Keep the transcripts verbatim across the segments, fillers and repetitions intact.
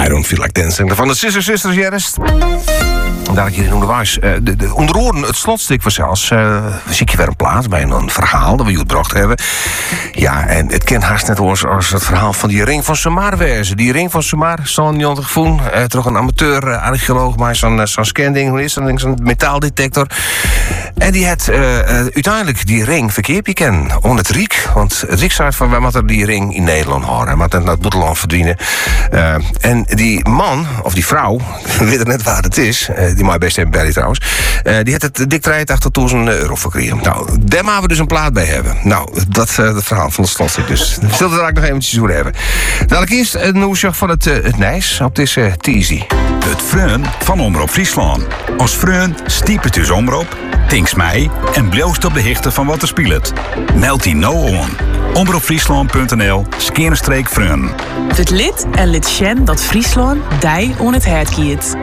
I Don't Feel Like Dancing. Van de Sister Sisters, Jerst. Daar ik jullie noemde was. Uh, de, de, onder oren het slotstuk was zelfs. Uh, zie ik je weer een plaats bij een verhaal dat we jullie gebracht hebben. Ja, en het kent haast net als, als het verhaal van die ring van Samar wezen. Die ring van Samar, zo'n jontig voen. Uh, toch een amateur uh, archeoloog, maar zo'n uh, zo'n scanding, hoe is dat? Zo'n metaaldetector. En die had uh, uh, uiteindelijk die ring verkeerd kennen. On het Riek. Want het Riek zei van, wij moeten die ring in Nederland houden. Maar het naar het boeteland verdienen. Uh, en die man, of die vrouw, ik weet net waar het is. Uh, die mij best hebben belly trouwens. Uh, die had het dik drieëntachtigduizend euro verkregen. Nou, daar moeten we dus een plaat bij hebben. Nou, dat is uh, het verhaal van het slotstuk dus. We zullen er eigenlijk nog eventjes over hebben. Dadelijk eerst een nieuwsje van het, uh, het Nijs op deze Teasy. Het Freun van Omroep Friesland. Als Freun stiep het dus Omroep, tinks mij en bloost op de hichte van wat er speelt. Meld die nou on. omroepfriesland punt n l skerenstreek Freun. Het lid en lid Sjen dat Friesland dij on het hert kiet.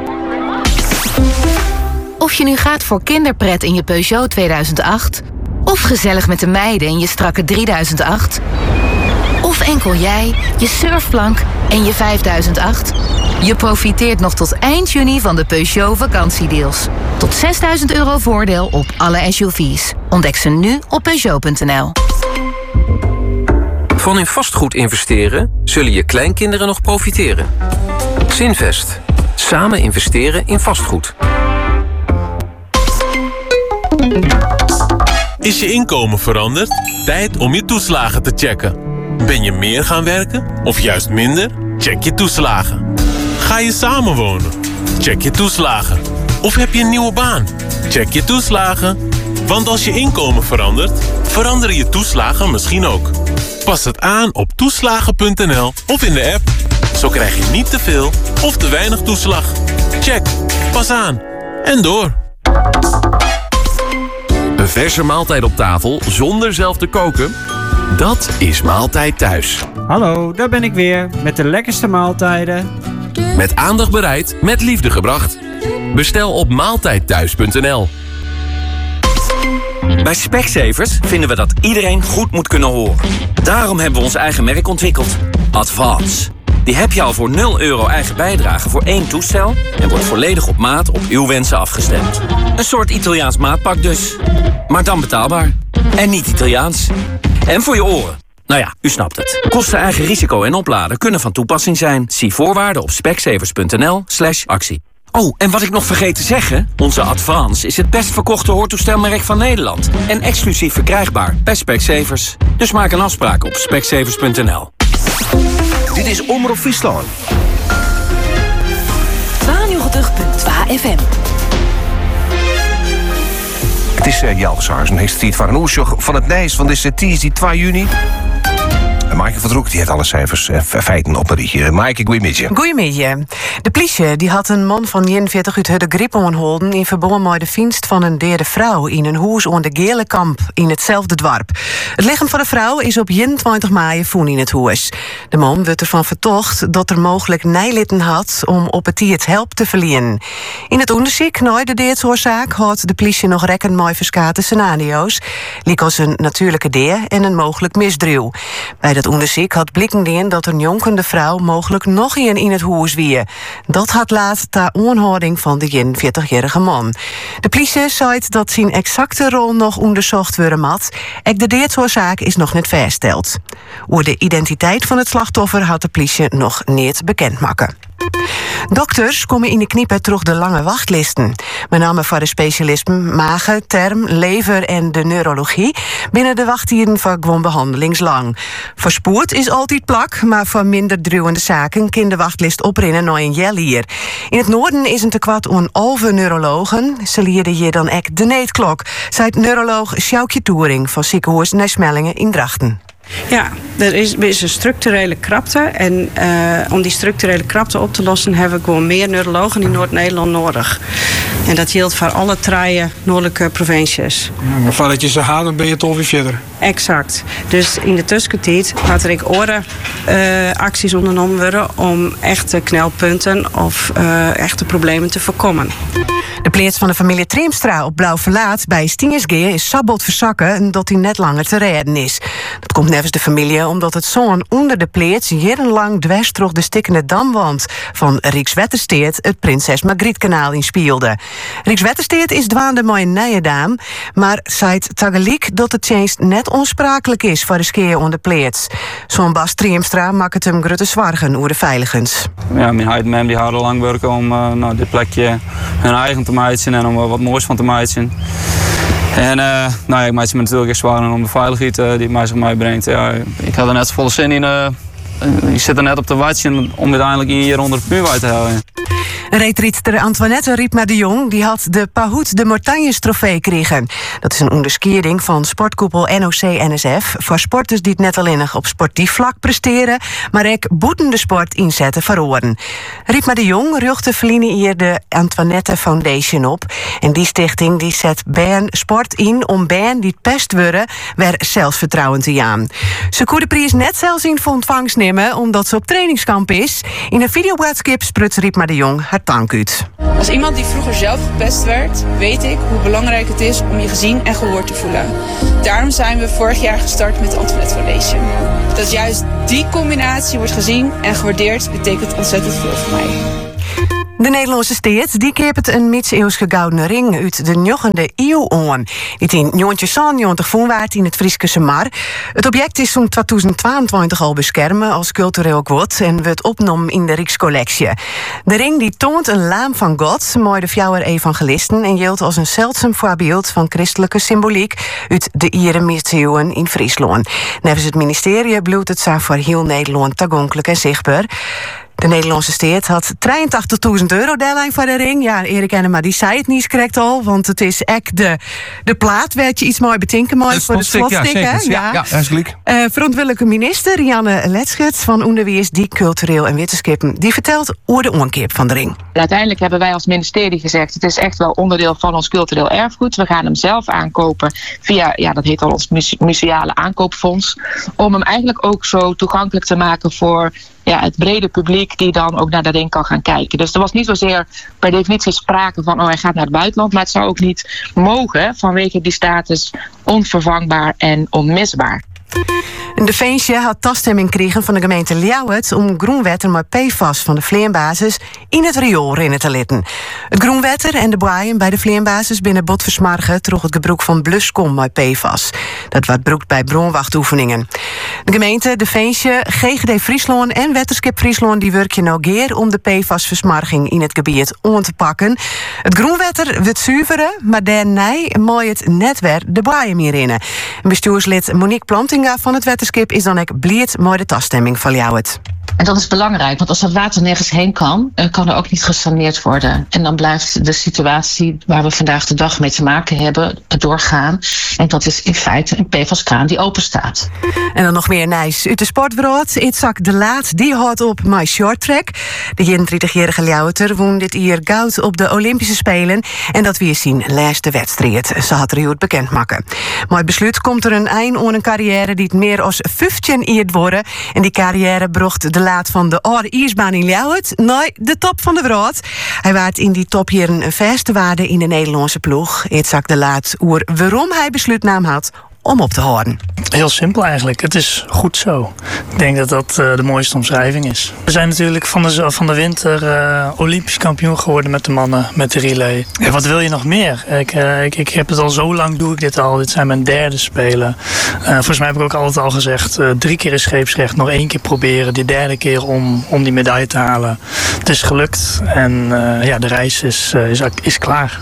Of je nu gaat voor kinderpret in je Peugeot tweeduizend acht... of gezellig met de meiden in je strakke drieduizend acht... of enkel jij, je surfplank en je vijfduizend acht... je profiteert nog tot eind juni van de Peugeot vakantiedeals. Tot zesduizend euro voordeel op alle S U V's. Ontdek ze nu op Peugeot punt n l. Van in vastgoed investeren zullen je kleinkinderen nog profiteren. Zinvest. Samen investeren in vastgoed. Is je inkomen veranderd? Tijd om je toeslagen te checken. Ben je meer gaan werken of juist minder? Check je toeslagen. Ga je samenwonen? Check je toeslagen. Of heb je een nieuwe baan? Check je toeslagen. Want als je inkomen verandert, veranderen je toeslagen misschien ook. Pas het aan op toeslagen punt n l of in de app. Zo krijg je niet te veel of te weinig toeslag. Check. Pas aan. En door. Een verse maaltijd op tafel zonder zelf te koken? Dat is Maaltijd Thuis. Hallo, daar ben ik weer met de lekkerste maaltijden. Met aandacht bereid, met liefde gebracht. Bestel op maaltijdthuis punt n l. Bij Specsavers vinden we dat iedereen goed moet kunnen horen. Daarom hebben we ons eigen merk ontwikkeld. Advance. Die heb je al voor nul euro eigen bijdrage voor één toestel en wordt volledig op maat op uw wensen afgestemd. Een soort Italiaans maatpak dus. Maar dan betaalbaar. En niet Italiaans. En voor je oren. Nou ja, u snapt het. Kosten, eigen risico en opladen kunnen van toepassing zijn. Zie voorwaarden op specsavers punt n l slash actie. Oh, en wat ik nog vergeet te zeggen. Onze Advance is het best verkochte hoortoestelmerk van Nederland. En exclusief verkrijgbaar bij Specsavers. Dus maak een afspraak op specsavers punt n l. Dit is Omroep Friesland. tweeënnegentig punt twee F M. Het is uh, Jeldershuis, een heeft van een oersjoch van het Nijs van deze Teasy twee juni. En Maaike van Droek die heeft alle cijfers en feiten op een rietje. Maaike, goeiemiddag. Goeiemiddag. De politie die had een man van eenenveertig uit de grip aangehouden in verband met de vindst van een derde vrouw in een huis aan de Geerlekamp in hetzelfde dorp. Het lichaam van de vrouw is op eenentwintig mei gevonden in het huis. De man werd ervan vertocht dat er mogelijk nijlitten had om op het dier help te verliezen. In het onderzoek naar de deersoorzaak houdt de politie nog rekken met verschillende scenario's, liek als een natuurlijke deer en een mogelijk misdrijf. Bij dat onderzoek had blikken dat een jonkende vrouw mogelijk nog een in het huis wie. Dat had laat ter aanhouding van de eenenveertigjarige man. De politie zei dat zijn exacte rol nog onderzocht worden moet. Ook de deersoorzaak is nog niet vastgesteld. Over de identiteit van het slachtoffer had de politie nog niet bekendmaken. Dokters komen in de kniepen terug de lange wachtlisten. Met name voor de specialismen magen, term, lever en de neurologie binnen de wachttieren van gewoon behandelingslang. Voor spoed is altijd plak, maar voor minder druwende zaken kan de wachtlist oprinnen naar een jaar hier. In het noorden is een tekort aan alve neurologen. Ze leerden hier dan ook de neetklok, zei neuroloog Sjoukje Toering van ziekenhuis Nijsmellingen in Drachten. Ja, er is, er is een structurele krapte. En uh, om die structurele krapte op te lossen hebben we gewoon meer neurologen in Noord-Nederland nodig. En dat geldt voor alle drie noordelijke provincies. Ja, maar voordat je ze haalt, dan ben je toch weer verder. Exact. Dus in de tussentijd had er ik oren uh, acties ondernomen worden om echte knelpunten of uh, echte problemen te voorkomen. De De pleats van de familie Triemstra op Blauw Verlaat bij Stiensgeer is sabot verzakken dat hij net langer te redden is. Dat komt nevens de familie omdat het zoon onder de pleats jarenlang dwars door de stikkende damwand van Rijkswettersteert het Prinses Margrietkanaal inspielde. Rijkswettersteert is dwaande mooi een Nijendaam, maar zei tegelijk dat het dienst net onsprakelijk is voor de skeer onder de pleats. Zo'n Bas Triemstra maakt het hem grote zwargen over de veiligens. Ja, mijn huid en hem die hadden lang werken om uh, nou, dit plekje hun eigen te maken en om er wat moois van te maken. En uh, nou ja, ik maak het me natuurlijk echt zwaar om de veiligheid uh, die mij zich meebrengt. Ja, ik had er net volle zin in. Uh, ik zit er net op te wachten om uiteindelijk hier onder de puur te houden. Reetriedster Antoinette Riepma de Jong die had de Pahout de Mortanjes trofee gekregen. Dat is een onderscheiding van sportkoepel N O C N S F voor sporters die het net alleen nog op sportief vlak presteren, maar ook boeten de sport inzetten verhoren. Riepma de Jong ruchtte verliezen hier de Antoinette Foundation op. En die stichting die zet bern sport in om bern die het pest worden weer zelfvertrouwen te jaan. Ze kon de prijs net zelfs in voor ontvangst nemen omdat ze op trainingskamp is. In een videoboodschap sprut Riepma de Jong haar dank uit. Als iemand die vroeger zelf gepest werd, weet ik hoe belangrijk het is om je gezien en gehoord te voelen. Daarom zijn we vorig jaar gestart met de Antoinette Foundation. Dat juist die combinatie wordt gezien en gewaardeerd betekent ontzettend veel voor mij. De Nederlandse steert die keert een middeleeuwse gouden ring uit de negende eeuw aan. Die in negentien zevenennegentig voorwaart in het Frieske Mar. Het object is zo'n tweeduizend tweeëntwintig al beschermen als cultureel goed en wordt opgenomen in de Rijkscollectie. De ring die toont een laam van God, mooi de fjouwer evangelisten en geldt als een zeldzaam voorbeeld van christelijke symboliek uit de Ieren middeleeuwen in Friesland. Nevens het ministerie bloedt het zo voor heel Nederland toegankelijk en zichtbaar. De Nederlandse steert had drieëntachtigduizend euro deadline voor de ring. Ja, Erik Enema die zei het niet correct al, want het is echt de, de plaat waar je iets mooi betinken mooi voor de slotstik. Ja, ja, ja, ja, dat is gelijk. Uh, verantwoordelijke minister Rianne Letschut van Onderwijs, die cultureel en wetenschappen, die vertelt over de omkeer van de ring. Uiteindelijk hebben wij als ministerie gezegd, het is echt wel onderdeel van ons cultureel erfgoed. We gaan hem zelf aankopen via, ja, dat heet al ons muse- museale aankoopfonds, om hem eigenlijk ook zo toegankelijk te maken voor ja, het brede publiek die dan ook naar de ring kan gaan kijken. Dus er was niet zozeer per definitie sprake van, oh, hij gaat naar het buitenland, maar het zou ook niet mogen vanwege die status onvervangbaar en onmisbaar. De Veensje had toestemming gekregen van de gemeente Ljouwert om groenwetter met P F A S van de vleerbasis in het riool rinnen te litten. Het groenwetter en de boeien bij de vleerbasis binnen Botversmargen droeg het gebruik van bluskom met P F A S. Dat wordt gebruikt bij bronwachtoefeningen. De gemeente, de Veensje, G G D Friesland en Wetenschap Friesland die werken nauwgeer om de P F A S-versmarging in het gebied aan te pakken. Het groenwetter wordt zuiveren, maar daarna mooi het net weer de boeien meer in. Bestuurslid Monique Plantinga van het wetenschap is dan ook blij met de toestemming van Ljouwert. En dat is belangrijk, want als dat water nergens heen kan, kan er ook niet gesaneerd worden. En dan blijft de situatie waar we vandaag de dag mee te maken hebben doorgaan. En dat is in feite een P F A S-kraan die open staat. En dan nog meer nijs uit de sportwereld. Itzak de Laat, die houdt op My Short Track. De eenentwintigjarige Ljouwerter won dit jaar goud op de Olympische Spelen. En dat weer zien laatste wedstrijd. Ze had er het bekend maken. Maar het besluit komt er een eind aan een carrière die het meer als vijftien jaar worden. En die carrière bracht de Laat van de oude ijsbaan in Ljouwert naar de top van de wereld. Hij waart in die top hier een vaste waarde in de Nederlandse ploeg. Itzak de Laat oer waarom hij besluitnaam had om op te houden. Heel simpel eigenlijk. Het is goed zo. Ik denk dat dat uh, de mooiste omschrijving is. We zijn natuurlijk van de, van de winter uh, Olympisch kampioen geworden met de mannen, met de relay. En wat wil je nog meer? Ik, uh, ik, ik heb het al zo lang, doe ik dit al. Dit zijn mijn derde spelen. Uh, volgens mij heb ik ook altijd al gezegd, uh, drie keer is scheepsrecht, nog één keer proberen. Die derde keer om, om die medaille te halen. Het is gelukt en uh, ja, de reis is, uh, is, is klaar.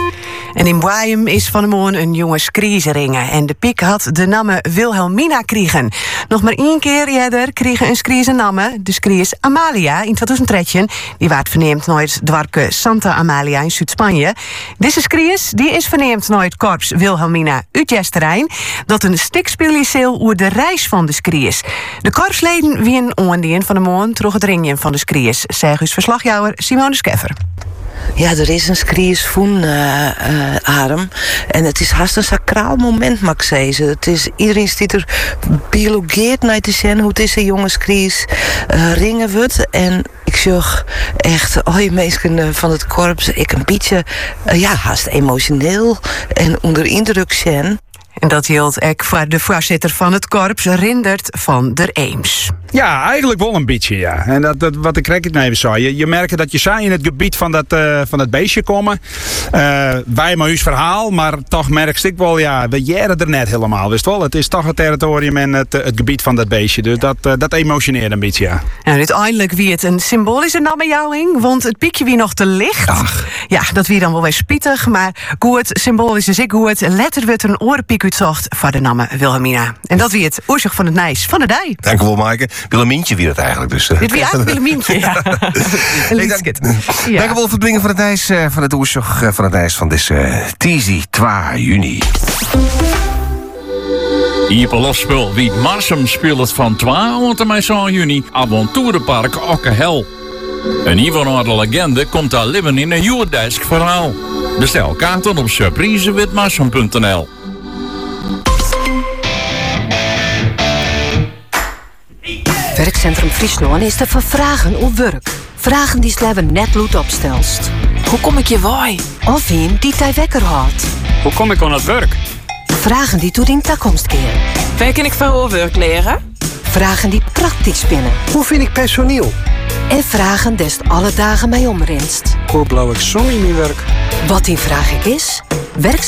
En in Boeien is van de Moon een jonge skriezeringen. En de piek had de namme Wilhelmina kregen. Nog maar één keer eerder kregen een skrieze namme, de skries Amalia in tweeduizend dertien. Die werd verneemd naar het dwarke Santa Amalia in Zuid-Spanje. Deze skries die is verneemd naar het korps Wilhelmina uit Jesterijn. Dat een stikspelliceel oer de reis van de skries. De korpsleden wien oondien van de Moon troch het ringje van de skries. Zeg uw verslagjouwer Simone Skeffer. Ja, er is een skries voen, uh, uh, Adam. En het is haast een sacraal moment, mag ik zeggen. Het is, iedereen stiet er biologeert naar te zien hoe het is een jonge skries uh, ringen wordt. En ik zag echt, al je mensen van het korps, ik een beetje, uh, ja, haast emotioneel en onder indruk zijn. En dat hield ook voor de voorzitter van het korps, Rindert van der Eems. Ja, eigenlijk wel een beetje, ja. En dat, dat, wat ik net even zei. Je, je merkt dat je zij in het gebied van dat, uh, van dat beestje komen. Uh, wij maar uw verhaal, maar toch merk ik wel, ja, we jaren er net helemaal, wist wel. Het is toch het territorium en het, het gebied van dat beestje. Dus dat, uh, dat emotioneert een beetje, ja. En uiteindelijk wie het een symbolische namenjouwing, want het piekje wie nog te licht. Ach. Ja, dat wie dan wel weer spietig, maar goed, symbolisch is ik goed. Letter werd er een orenpiek uitzocht voor de namen Wilhelmina. En dat wie het oorzaak van het Nijs van de Dij. Dank u wel, Maaike. Wilhelmientje wie het eigenlijk dus. Dit wie eigenlijk Wilhelmientje, ja. Hey, dank, ja. Dank u wel voor het brengen van het Nijs, uh, van het oorzaak uh, van het Nijs van deze uh, Tizi twee juni. Ieper lofspul wie Marsum speelt van twaalf tot en met zeven juni avonturenpark Okkehel. Een Ivan de legende komt daar leven in een Joerdijsk verhaal. Bestel kaarten op surprise wit marsum punt n l. Werkcentrum Friesland is te vervragen op werk. Vragen die sleven net bloed opstelst. Hoe kom ik je waai? Of een die tij wekker houdt. Hoe kom ik aan het werk? Vragen die toe in toekomst keren. Waar kan ik van werk leren? Vragen die praktisch spinnen. Hoe vind ik personeel? En vragen des alle dagen mij omrenst. Hoe blauw ik zo in mijn werk? Wat die vraag ik is, werk